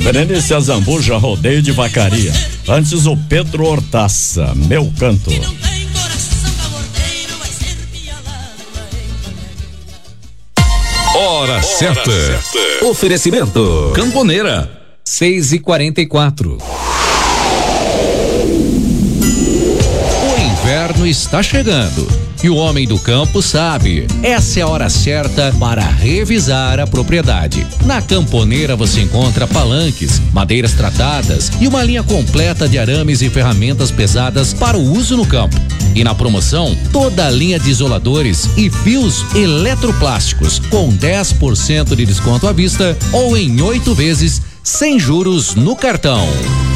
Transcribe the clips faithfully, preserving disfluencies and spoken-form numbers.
Berenice Azambuja, rodeio de Vacaria. Antes o Pedro Hortaça, Meu Canto. Hora certa. certa. Oferecimento Camponeira. seis e quarenta e quatro. O inverno está chegando e o homem do campo sabe. Essa é a hora certa para revisar a propriedade. Na Camponeira você encontra palanques, madeiras tratadas e uma linha completa de arames e ferramentas pesadas para o uso no campo. E na promoção, toda a linha de isoladores e fios eletroplásticos com dez por cento de desconto à vista ou em oito vezes sem juros no cartão.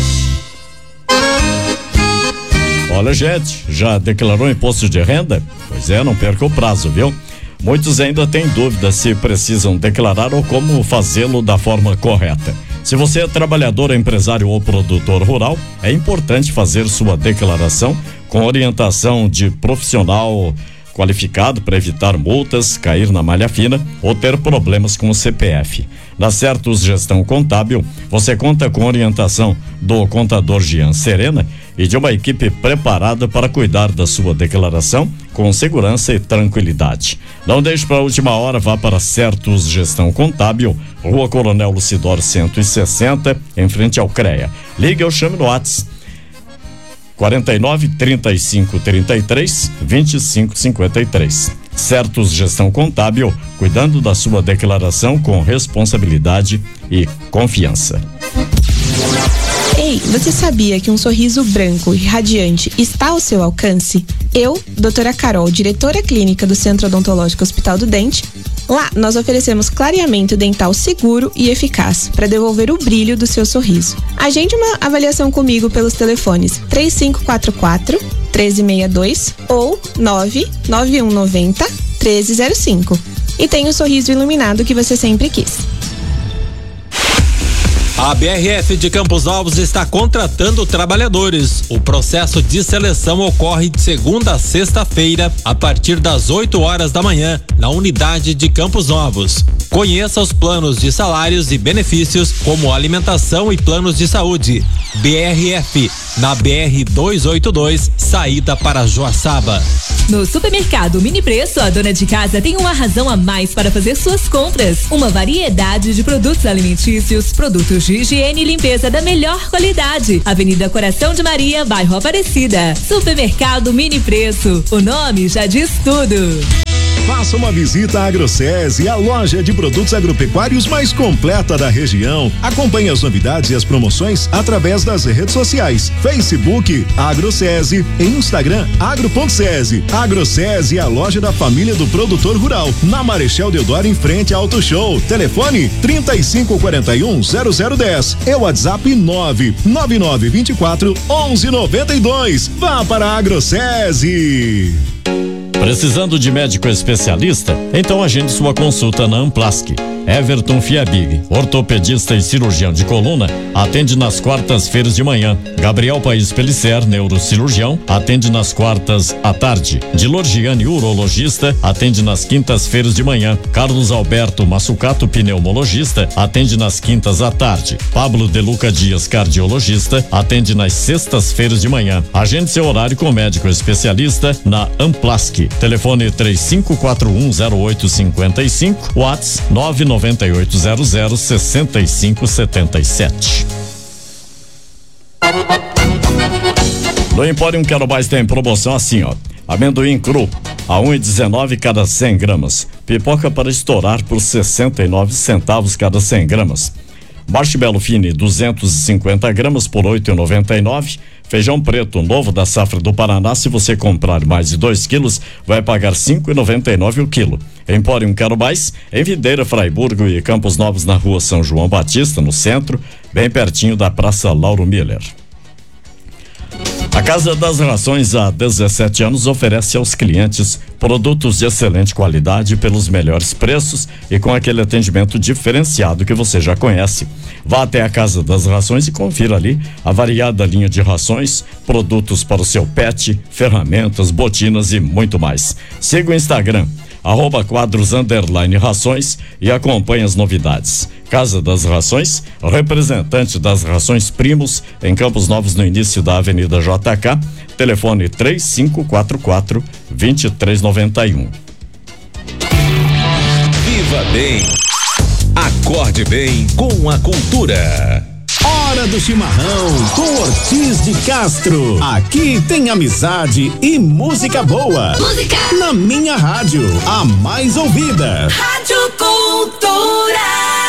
Olha, gente, já declarou imposto de renda? Pois é, não perca o prazo, viu? Muitos ainda têm dúvida se precisam declarar ou como fazê-lo da forma correta. Se você é trabalhador, empresário ou produtor rural, é importante fazer sua declaração com orientação de profissional qualificado para evitar multas, cair na malha fina ou ter problemas com o C P F. Na Certos Gestão Contábil, você conta com orientação do contador Jean Serena e de uma equipe preparada para cuidar da sua declaração com segurança e tranquilidade. Não deixe para a última hora, vá para Certos Gestão Contábil, Rua Coronel Lucidor cento e sessenta, em frente ao CREA. Ligue ou chame no WhatsApp quarenta e nove, trinta e cinco, trinta e três, vinte e cinco, cinquenta e três. Certos Gestão Contábil, cuidando da sua declaração com responsabilidade e confiança. Ei, você sabia que um sorriso branco e radiante está ao seu alcance? Eu, doutora Carol, diretora clínica do Centro Odontológico Hospital do Dente, lá nós oferecemos clareamento dental seguro e eficaz para devolver o brilho do seu sorriso. Agende uma avaliação comigo pelos telefones três cinco quatro quatro, um três seis dois ou nove nove um nove zero, um três zero cinco e tenha o sorriso iluminado que você sempre quis. A B R F de Campos Novos está contratando trabalhadores. O processo de seleção ocorre de segunda a sexta-feira, a partir das oito horas da manhã, na unidade de Campos Novos. Conheça os planos de salários e benefícios, como alimentação e planos de saúde. B R F, na B R duzentos e oitenta e dois, saída para Joaçaba. No Supermercado Mini Preço, a dona de casa tem uma razão a mais para fazer suas compras. Uma variedade de produtos alimentícios, produtos de higiene e limpeza da melhor qualidade. Avenida Coração de Maria, bairro Aparecida. Supermercado Mini Preço. O nome já diz tudo. Faça uma visita à AgroSese, a loja de produtos agropecuários mais completa da região. Acompanhe as novidades e as promoções através das redes sociais: Facebook AgroSese e Instagram agro.sese. AgroSese é a loja da família do produtor rural, na Marechal Deodoro, em frente ao Auto Show. Telefone trinta e cinco quarenta e um, zero zero dez. É o WhatsApp nove nove nove vinte e quatro, onze noventa e dois. Vá para a AgroSese. Precisando de médico especialista? Então agende sua consulta na Amplasc. Everton Fiabig, ortopedista e cirurgião de coluna, atende nas quartas-feiras de manhã. Gabriel Paes Pellicer, neurocirurgião, atende nas quartas à tarde. Dilor Gianni, urologista, atende nas quintas-feiras de manhã. Carlos Alberto Massucato, pneumologista, atende nas quintas à tarde. Pablo De Luca Dias, cardiologista, atende nas sextas-feiras de manhã. Agende seu horário com médico especialista na Amplasc. Telefone três cinco quatro um, zero oito cinco cinco, WhatsApp nove nove oito zero zero, seis cinco sete sete. No Empório Quero Mais tem promoção assim, ó. Amendoim cru a um e dezenove cada cem gramas. Pipoca para estourar por sessenta e nove centavos cada cem gramas. Marshmallow Fine duzentos e cinquenta gramas por oito e noventa e nove. Feijão preto novo da safra do Paraná, se você comprar mais de dois quilos, vai pagar cinco e noventa e nove o quilo. Empório Quero Mais, em Videira, Fraiburgo e Campos Novos, na rua São João Batista, no centro, bem pertinho da Praça Lauro Miller. A Casa das Rações, há dezessete anos, oferece aos clientes produtos de excelente qualidade pelos melhores preços e com aquele atendimento diferenciado que você já conhece. Vá até a Casa das Rações e confira ali a variada linha de rações, produtos para o seu pet, ferramentas, botinas e muito mais. Siga o Instagram, arroba quadros underline rações e acompanhe as novidades. Casa das Rações, representante das Rações Primos, em Campos Novos, no início da Avenida J K, telefone três cinco quatro quatro, dois três nove um. Viva bem, acorde bem com a cultura. Hora do chimarrão com Ortiz de Castro. Aqui tem amizade e música boa. Música na minha rádio, a mais ouvida. Rádio Cultura.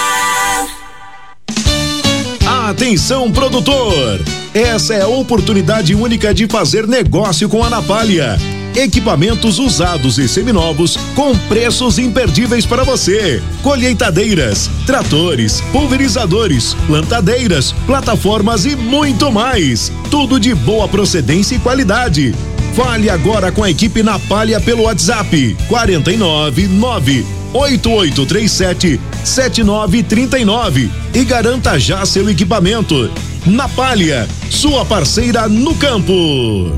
Atenção, produtor! Essa é a oportunidade única de fazer negócio com a Napalha. Equipamentos usados e seminovos com preços imperdíveis para você. Colheitadeiras, tratores, pulverizadores, plantadeiras, plataformas e muito mais. Tudo de boa procedência e qualidade. Fale agora com a equipe Napalha pelo WhatsApp quatro nove nove, oito oito três sete, sete nove três nove e garanta já seu equipamento. Napalha, sua parceira no campo.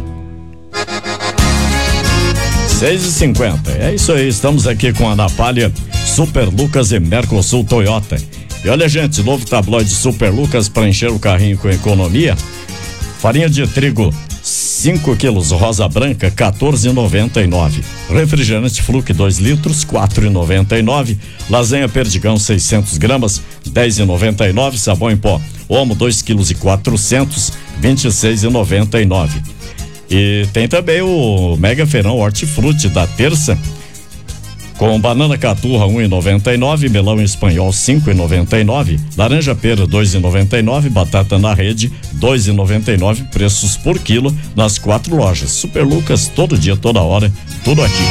seis e cinquenta, é isso aí, estamos aqui com a Napalha, Super Lucas e Mercosul Toyota. E olha, gente, novo tabloide Super Lucas para encher o carrinho com economia. Farinha de trigo cinco quilos rosa branca quatorze e noventa e nove. Refrigerante Fluke dois litros quatro e noventa e nove. Lasanha Perdigão seiscentos gramas dez e noventa e nove. Sabão em pó Omo dois quilos e quatrocentos vinte e seis e noventa e nove. E tem também o Mega Feirão Hortifruti da terça, com banana caturra um e noventa e nove, melão espanhol cinco e noventa e nove, laranja pera dois e noventa e nove, batata na rede dois e noventa e nove, preços por quilo nas quatro lojas. Super Lucas, todo dia, toda hora, tudo aqui.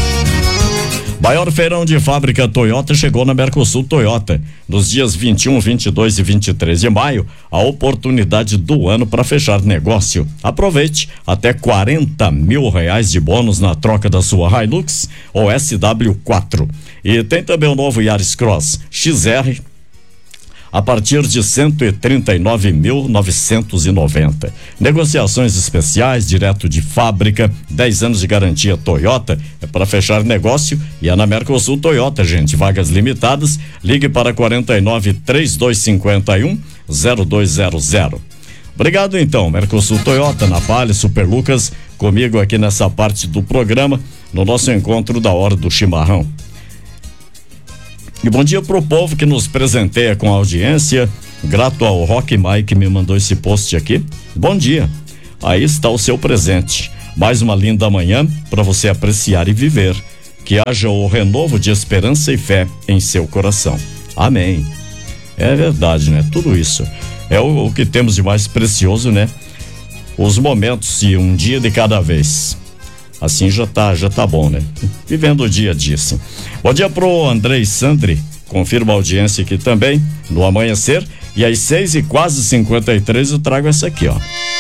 Maior feirão de fábrica Toyota chegou na Mercosul Toyota. Nos dias vinte e um, vinte e dois e vinte e três de maio, a oportunidade do ano para fechar negócio. Aproveite, até quarenta mil reais de bônus na troca da sua Hilux ou S W quatro. E tem também o novo Yaris Cross X R a partir de cento e trinta e nove mil novecentos e noventa. Negociações especiais, direto de fábrica, dez anos de garantia Toyota, é para fechar negócio e é na Mercosul Toyota, gente, vagas limitadas. Ligue para quarenta e nove, trinta e dois cinquenta e um, zero dois zero zero. Obrigado então, Mercosul Toyota, Napalha, Super Lucas, comigo aqui nessa parte do programa, no nosso encontro da hora do chimarrão. E bom dia pro povo que nos presenteia com a audiência, grato ao Rock Mike que me mandou esse post aqui. Bom dia, aí está o seu presente, mais uma linda manhã para você apreciar e viver, que haja o renovo de esperança e fé em seu coração, amém. É verdade, né? Tudo isso é o, o que temos de mais precioso, né? Os momentos e um dia de cada vez. Assim já tá, já tá bom, né? Vivendo o dia a dia, sim. Bom dia pro Andrei Sandri, confirma a audiência aqui também, no amanhecer, e às seis e quase cinquenta e três eu trago essa aqui, ó.